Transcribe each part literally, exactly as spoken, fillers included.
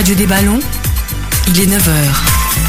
Radio des Ballons, il est neuf heures.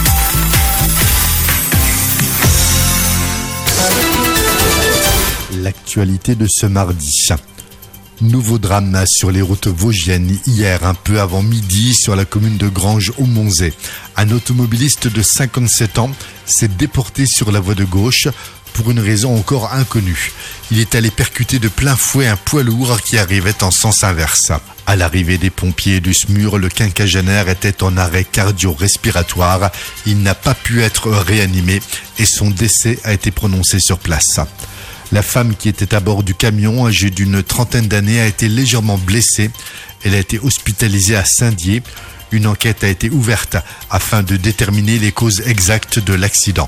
L'actualité de ce mardi. Nouveau drame sur les routes vosgiennes hier, un peu avant midi, sur la commune de Granges-au-Monzet. Un automobiliste de cinquante-sept ans s'est déporté sur la voie de gauche pour une raison encore inconnue. Il est allé percuter de plein fouet un poids lourd qui arrivait en sens inverse. À l'arrivée des pompiers et du S M U R, le quinquagénaire était en arrêt cardio-respiratoire. Il n'a pas pu être réanimé et son décès a été prononcé sur place. La femme qui était à bord du camion, âgée d'une trentaine d'années, a été légèrement blessée. Elle a été hospitalisée à Saint-Dié. Une enquête a été ouverte afin de déterminer les causes exactes de l'accident.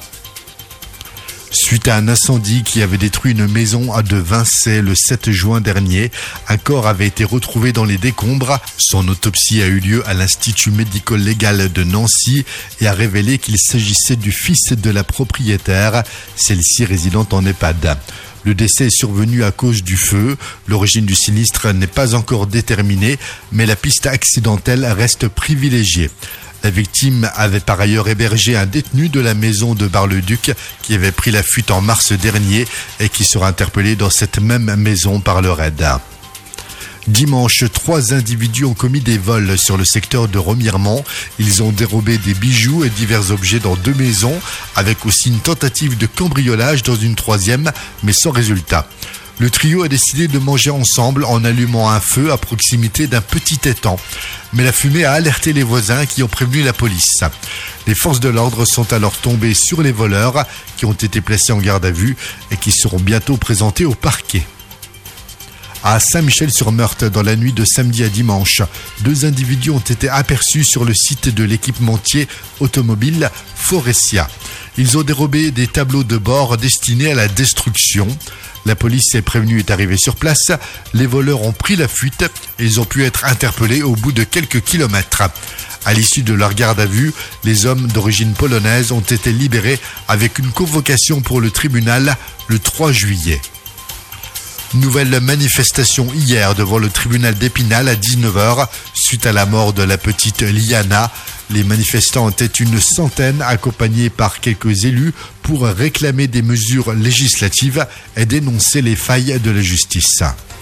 Suite à un incendie qui avait détruit une maison à de Vincey le sept juin dernier, un corps avait été retrouvé dans les décombres. Son autopsie a eu lieu à l'Institut médico-légal de Nancy et a révélé qu'il s'agissait du fils de la propriétaire, celle-ci résidant en EHPAD. Le décès est survenu à cause du feu. L'origine du sinistre n'est pas encore déterminée, mais la piste accidentelle reste privilégiée. La victime avait par ailleurs hébergé un détenu de la maison de Bar-le-Duc qui avait pris la fuite en mars dernier et qui sera interpellé dans cette même maison par le R A I D. Dimanche, trois individus ont commis des vols sur le secteur de Remiremont. Ils ont dérobé des bijoux et divers objets dans deux maisons, avec aussi une tentative de cambriolage dans une troisième, mais sans résultat. Le trio a décidé de manger ensemble en allumant un feu à proximité d'un petit étang. Mais la fumée a alerté les voisins qui ont prévenu la police. Les forces de l'ordre sont alors tombées sur les voleurs qui ont été placés en garde à vue et qui seront bientôt présentés au parquet. À Saint-Michel-sur-Meurthe, dans la nuit de samedi à dimanche, deux individus ont été aperçus sur le site de l'équipementier automobile Forestia. Ils ont dérobé des tableaux de bord destinés à la destruction. La police est prévenue est arrivée sur place. Les voleurs ont pris la fuite et ils ont pu être interpellés au bout de quelques kilomètres. À l'issue de leur garde à vue, les hommes d'origine polonaise ont été libérés avec une convocation pour le tribunal le trois juillet. Nouvelle manifestation hier devant le tribunal d'Épinal à dix-neuf heures suite à la mort de la petite Liana. Les manifestants étaient une centaine accompagnés par quelques élus pour réclamer des mesures législatives et dénoncer les failles de la justice.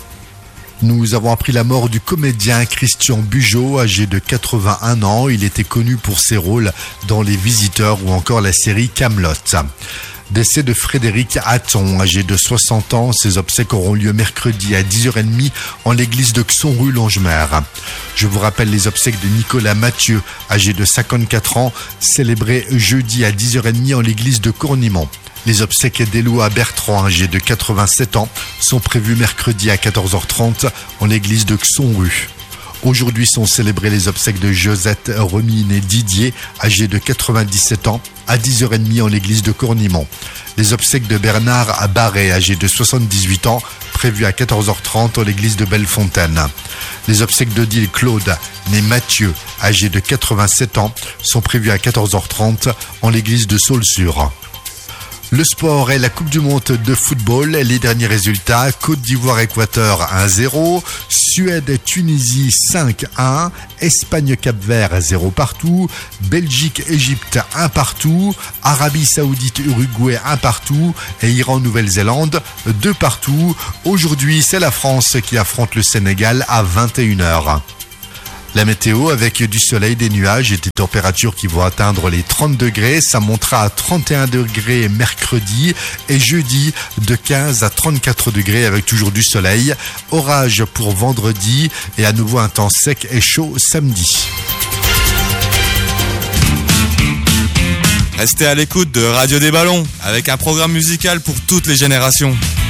Nous avons appris la mort du comédien Christian Bugeaud, âgé de quatre-vingt-un ans. Il était connu pour ses rôles dans Les Visiteurs ou encore la série Kaamelott. Décès de Frédéric Hatton, âgé de soixante ans. Ses obsèques auront lieu mercredi à dix heures trente en l'église de Xon rue Longemer. Je vous rappelle les obsèques de Nicolas Mathieu, âgé de cinquante-quatre ans, célébrées jeudi à dix heures trente en l'église de Cournimont. Les obsèques d'Éloi Bertrand, âgé de quatre-vingt-sept ans, sont prévues mercredi à quatorze heures trente en l'église de Xon rue. Aujourd'hui sont célébrées les obsèques de Josette Remine et Didier, âgé de quatre-vingt-dix-sept ans, à dix heures trente en l'église de Cournimont. Les obsèques de Bernard Barret, âgé de soixante-dix-huit ans, prévues à quatorze heures trente en l'église de Bellefontaine. Les obsèques d'Odile Claude, né Mathieu, âgé de quatre-vingt-sept ans, sont prévues à quatorze heures trente en l'église de Saulsure. Le sport et la Coupe du Monde de football, les derniers résultats: Côte d'Ivoire-Équateur un zéro, Suède-Tunisie cinq un, Espagne-Cap-Vert zéro partout, Belgique-Égypte un partout, Arabie Saoudite-Uruguay un partout et Iran-Nouvelle-Zélande deux partout. Aujourd'hui, c'est la France qui affronte le Sénégal à vingt et une heures. La météo avec du soleil, des nuages et des températures qui vont atteindre les trente degrés. Ça montera à trente et un degrés mercredi et jeudi de quinze à trente-quatre degrés avec toujours du soleil. Orage pour vendredi et à nouveau un temps sec et chaud samedi. Restez à l'écoute de Radio des Ballons avec un programme musical pour toutes les générations.